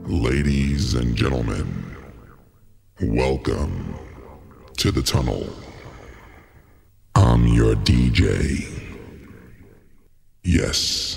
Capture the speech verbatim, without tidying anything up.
Ladies and gentlemen, welcome to the tunnel. I'm your D J. Yes.